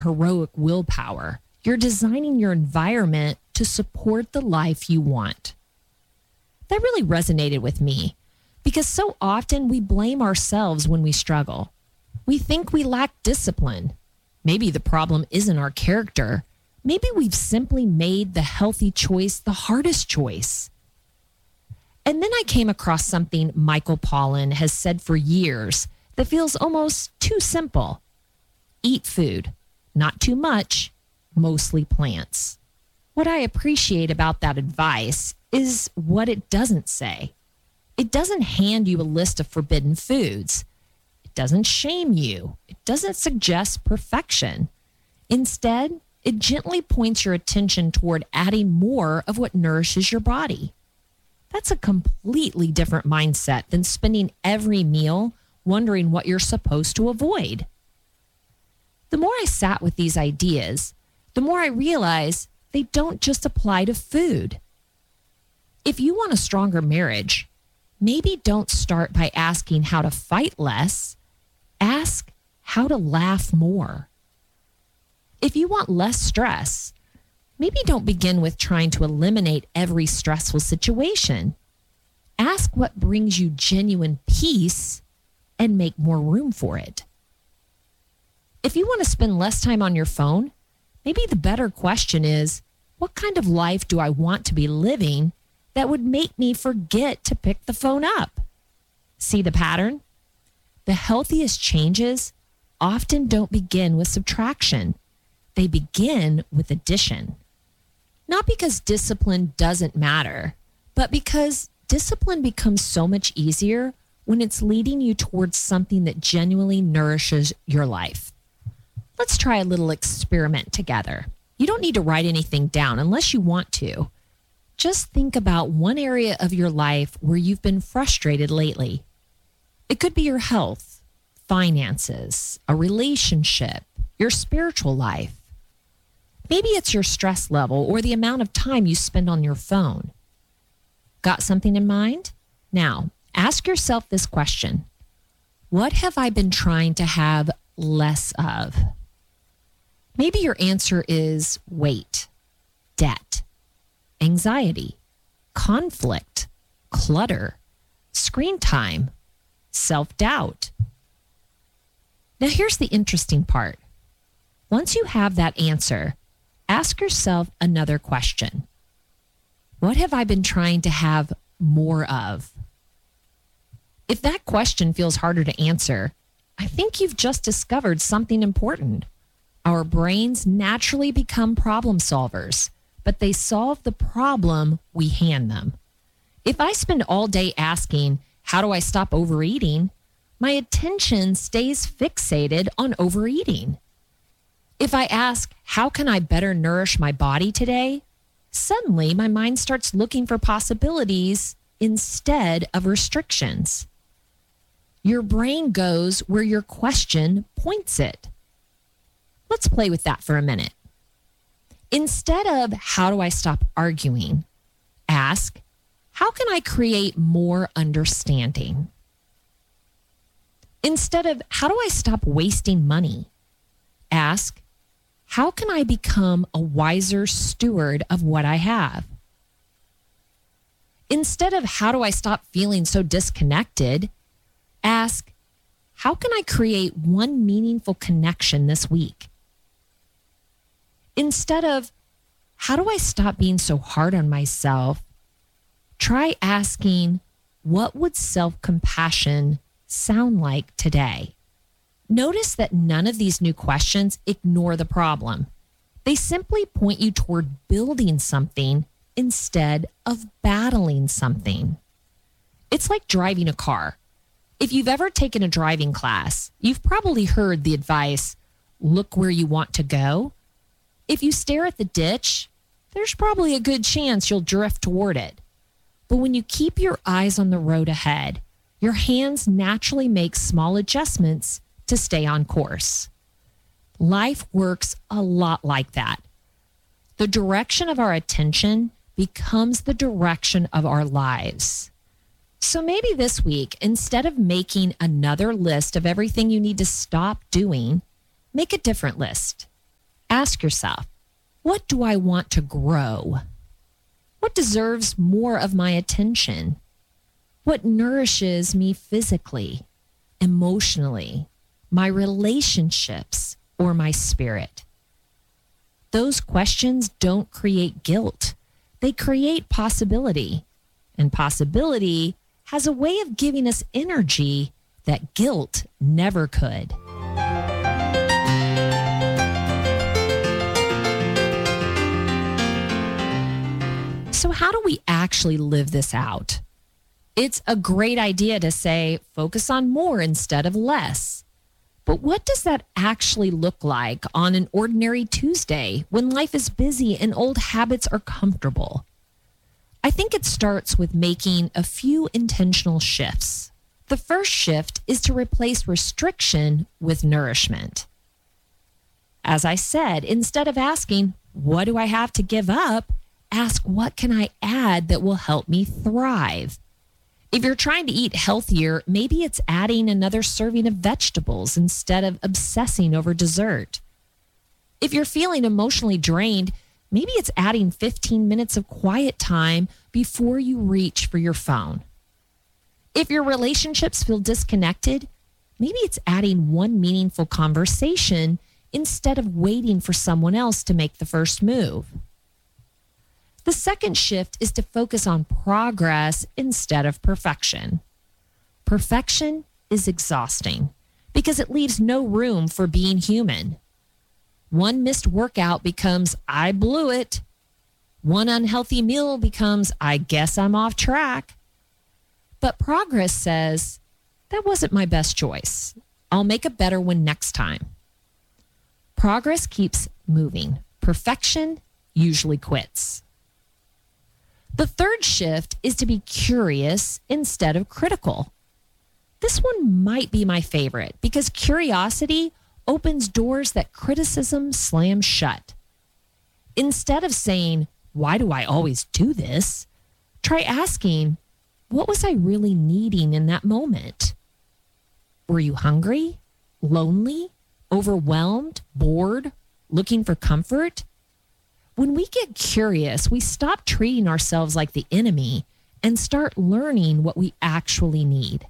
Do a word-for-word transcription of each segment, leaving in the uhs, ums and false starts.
heroic willpower. You're designing your environment to support the life you want. That really resonated with me because so often we blame ourselves when we struggle. We think we lack discipline. Maybe the problem isn't our character. Maybe we've simply made the healthy choice the hardest choice. And then I came across something Michael Pollan has said for years that feels almost too simple. Eat food, not too much, mostly plants. What I appreciate about that advice is what it doesn't say. It doesn't hand you a list of forbidden foods. It doesn't shame you. It doesn't suggest perfection. Instead, it gently points your attention toward adding more of what nourishes your body. That's a completely different mindset than spending every meal wondering what you're supposed to avoid. The more I sat with these ideas, the more I realized they don't just apply to food. If you want a stronger marriage, maybe don't start by asking how to fight less. Ask how to laugh more. If you want less stress, maybe don't begin with trying to eliminate every stressful situation. Ask what brings you genuine peace and make more room for it. If you want to spend less time on your phone, maybe the better question is, what kind of life do I want to be living that would make me forget to pick the phone up? See the pattern? The healthiest changes often don't begin with subtraction. They begin with addition. Not because discipline doesn't matter, but because discipline becomes so much easier when it's leading you towards something that genuinely nourishes your life. Let's try a little experiment together. You don't need to write anything down unless you want to. Just think about one area of your life where you've been frustrated lately. It could be your health, finances, a relationship, your spiritual life. Maybe it's your stress level or the amount of time you spend on your phone. Got something in mind? Now, ask yourself this question. What have I been trying to have less of? Maybe your answer is weight, debt, anxiety, conflict, clutter, screen time, self-doubt. Now, here's the interesting part. Once you have that answer, ask yourself another question. What have I been trying to have more of? If that question feels harder to answer, I think you've just discovered something important. Our brains naturally become problem solvers, but they solve the problem we hand them. If I spend all day asking, how do I stop overeating? My attention stays fixated on overeating. If I ask, how can I better nourish my body today? Suddenly, my mind starts looking for possibilities instead of restrictions. Your brain goes where your question points it. Let's play with that for a minute. Instead of, how do I stop arguing? Ask, how can I create more understanding? Instead of, how do I stop wasting money? Ask, how can I become a wiser steward of what I have? Instead of, how do I stop feeling so disconnected? Ask, how can I create one meaningful connection this week? Instead of, how do I stop being so hard on myself? Try asking, what would self-compassion sound like today? Notice that none of these new questions ignore the problem. They simply point you toward building something instead of battling something. It's like driving a car. If you've ever taken a driving class, you've probably heard the advice, look where you want to go. If you stare at the ditch, there's probably a good chance you'll drift toward it. But when you keep your eyes on the road ahead, your hands naturally make small adjustments to stay on course. Life works a lot like that. The direction of our attention becomes the direction of our lives. So maybe this week, instead of making another list of everything you need to stop doing, make a different list. Ask yourself, what do I want to grow? What deserves more of my attention? What nourishes me physically, emotionally, my relationships, or my spirit? Those questions don't create guilt. They create possibility. And possibility has a way of giving us energy that guilt never could. So how do we actually live this out? It's a great idea to say, focus on more instead of less. But what does that actually look like on an ordinary Tuesday when life is busy and old habits are comfortable? I think it starts with making a few intentional shifts. The first shift is to replace restriction with nourishment. As I said, instead of asking, what do I have to give up? Ask, what can I add that will help me thrive? If you're trying to eat healthier, maybe it's adding another serving of vegetables instead of obsessing over dessert. If you're feeling emotionally drained, maybe it's adding fifteen minutes of quiet time before you reach for your phone. If your relationships feel disconnected, maybe it's adding one meaningful conversation instead of waiting for someone else to make the first move. The second shift is to focus on progress instead of perfection. Perfection is exhausting because it leaves no room for being human. One missed workout becomes, I blew it. One unhealthy meal becomes, I guess I'm off track. But progress says, that wasn't my best choice. I'll make a better one next time. Progress keeps moving. Perfection usually quits. The third shift is to be curious instead of critical. This one might be my favorite because curiosity opens doors that criticism slams shut. Instead of saying, why do I always do this? Try asking, what was I really needing in that moment? Were you hungry, lonely, overwhelmed, bored, looking for comfort? When we get curious, we stop treating ourselves like the enemy and start learning what we actually need.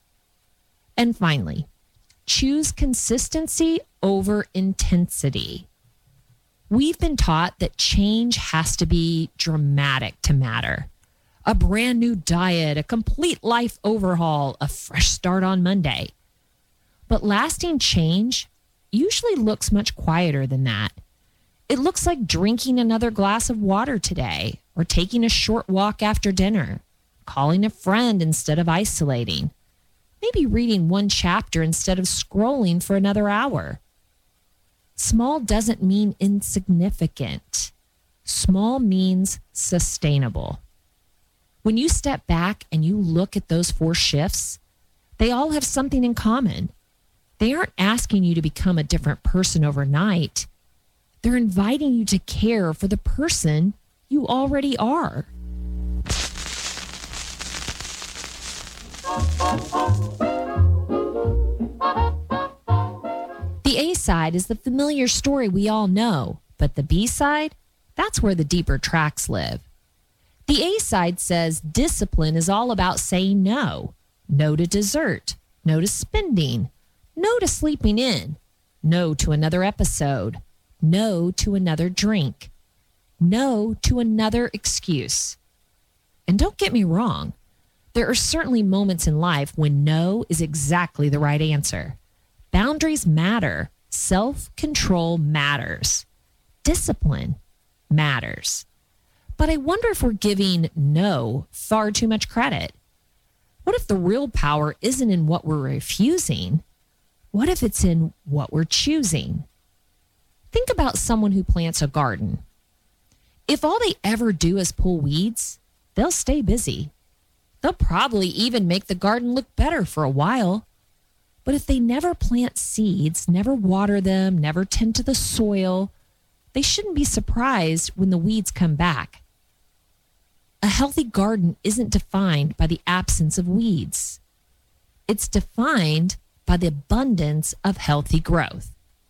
And finally, choose consistency over intensity. We've been taught that change has to be dramatic to matter. A brand new diet, a complete life overhaul, a fresh start on Monday. But lasting change usually looks much quieter than that. It looks like drinking another glass of water today, or taking a short walk after dinner, calling a friend instead of isolating, maybe reading one chapter instead of scrolling for another hour. Small doesn't mean insignificant. Small means sustainable. When you step back and you look at those four shifts, they all have something in common. They aren't asking you to become a different person overnight. They're inviting you to care for the person you already are. The A side is the familiar story we all know, but the B side, that's where the deeper tracks live. The A side says discipline is all about saying no. No to dessert, no to spending, no to sleeping in, no to another episode, no to another drink, no to another excuse. And don't get me wrong, there are certainly moments in life when no is exactly the right answer. Boundaries matter. Self-control matters. Discipline matters. But I wonder if we're giving no far too much credit. What if the real power isn't in what we're refusing? What if it's in what we're choosing? Think about someone who plants a garden. If all they ever do is pull weeds, they'll stay busy. They'll probably even make the garden look better for a while. But if they never plant seeds, never water them, never tend to the soil, they shouldn't be surprised when the weeds come back. A healthy garden isn't defined by the absence of weeds. It's defined by the abundance of healthy growth.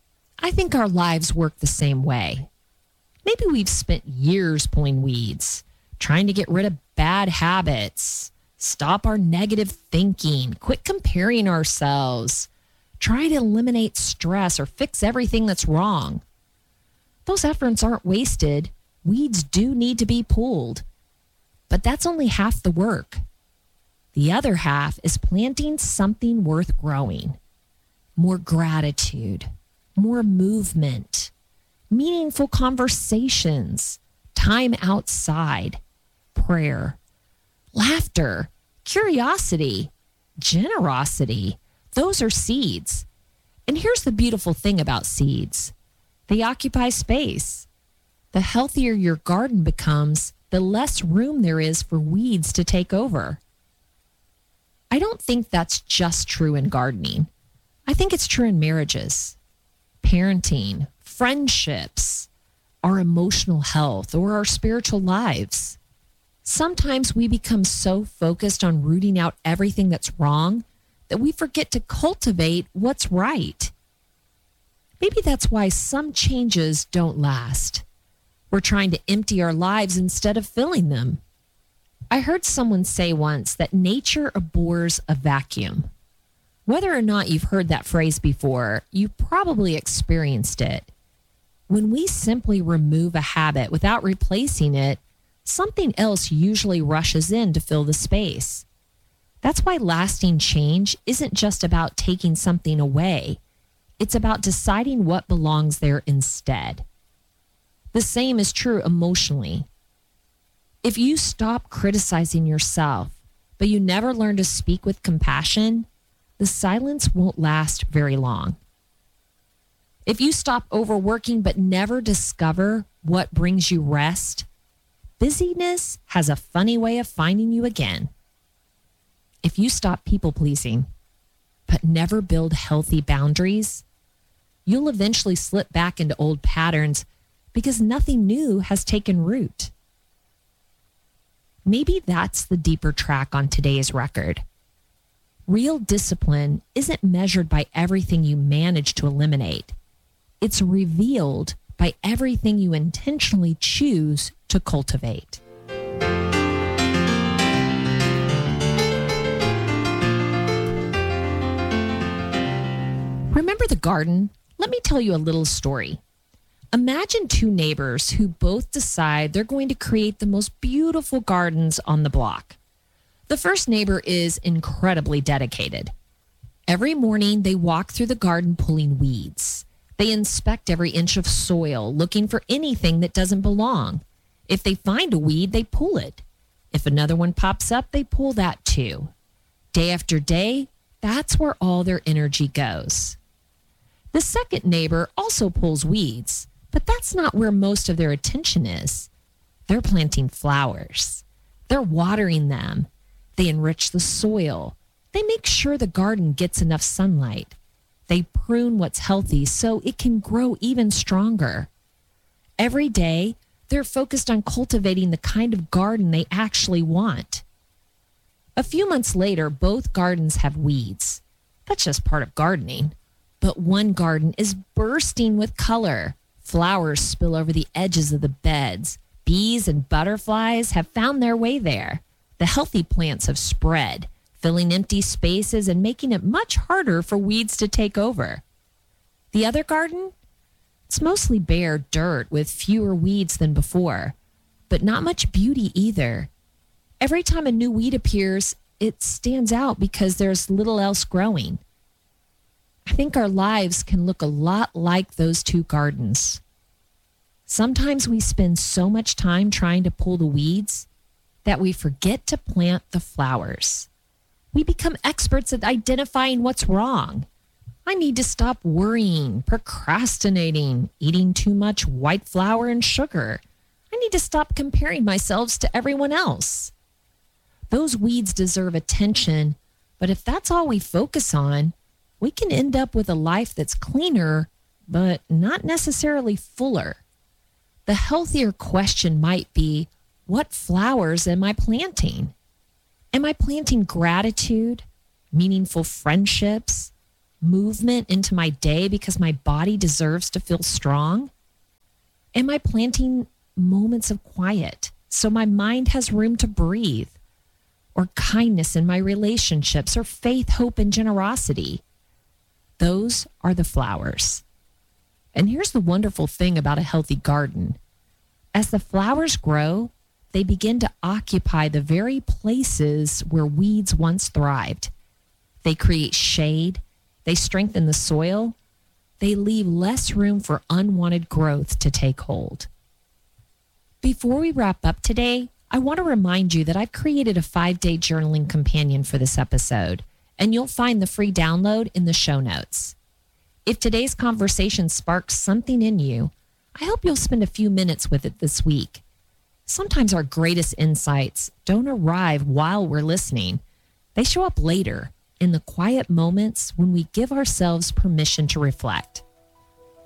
I think our lives work the same way. Maybe we've spent years pulling weeds, trying to get rid of bad habits, stop our negative thinking, quit comparing ourselves, try to eliminate stress or fix everything that's wrong. Those efforts aren't wasted. Weeds do need to be pulled. But that's only half the work. The other half is planting something worth growing. More gratitude, more movement, meaningful conversations, time outside, prayer, laughter, curiosity, generosity. Those are seeds. And here's the beautiful thing about seeds. They occupy space. The healthier your garden becomes, the less room there is for weeds to take over. I don't think that's just true in gardening. I think it's true in marriages, parenting, friendships, our emotional health, or our spiritual lives. Sometimes we become so focused on rooting out everything that's wrong that we forget to cultivate what's right. Maybe that's why some changes don't last. We're trying to empty our lives instead of filling them. I heard someone say once that nature abhors a vacuum. Whether or not you've heard that phrase before, you probably experienced it. When we simply remove a habit without replacing it, something else usually rushes in to fill the space. That's why lasting change isn't just about taking something away. It's about deciding what belongs there instead. The same is true emotionally. If you stop criticizing yourself, but you never learn to speak with compassion, the silence won't last very long. If you stop overworking but never discover what brings you rest, busyness has a funny way of finding you again. If you stop people-pleasing but never build healthy boundaries, you'll eventually slip back into old patterns because nothing new has taken root. Maybe that's the deeper track on today's record. Real discipline isn't measured by everything you manage to eliminate. It's revealed by everything you intentionally choose to cultivate. Remember the garden? Let me tell you a little story. Imagine two neighbors who both decide they're going to create the most beautiful gardens on the block. The first neighbor is incredibly dedicated. Every morning, they walk through the garden pulling weeds. They inspect every inch of soil, looking for anything that doesn't belong. If they find a weed, they pull it. If another one pops up, they pull that too. Day after day, that's where all their energy goes. The second neighbor also pulls weeds, but that's not where most of their attention is. They're planting flowers. They're watering them. They enrich the soil. They make sure the garden gets enough sunlight. They prune what's healthy so it can grow even stronger. Every day, they're focused on cultivating the kind of garden they actually want. A few months later, both gardens have weeds. That's just part of gardening. But one garden is bursting with color. Flowers spill over the edges of the beds. Bees and butterflies have found their way there. The healthy plants have spread, filling empty spaces and making it much harder for weeds to take over. The other garden? It's mostly bare dirt with fewer weeds than before, but not much beauty either. Every time a new weed appears, it stands out because there's little else growing. I think our lives can look a lot like those two gardens. Sometimes we spend so much time trying to pull the weeds that we forget to plant the flowers. We become experts at identifying what's wrong. I need to stop worrying, procrastinating, eating too much white flour and sugar. I need to stop comparing myself to everyone else. Those weeds deserve attention, but if that's all we focus on, we can end up with a life that's cleaner, but not necessarily fuller. The healthier question might be, what flowers am I planting? Am I planting gratitude, meaningful friendships, movement into my day because my body deserves to feel strong? Am I planting moments of quiet so my mind has room to breathe? Or kindness in my relationships, or faith, hope, and generosity? Those are the flowers. And here's the wonderful thing about a healthy garden. As the flowers grow, they begin to occupy the very places where weeds once thrived. They create shade, they strengthen the soil, they leave less room for unwanted growth to take hold. Before we wrap up today, I want to remind you that I've created a five-day journaling companion for this episode, and you'll find the free download in the show notes. If today's conversation sparks something in you, I hope you'll spend a few minutes with it this week. Sometimes our greatest insights don't arrive while we're listening. They show up later, in the quiet moments when we give ourselves permission to reflect.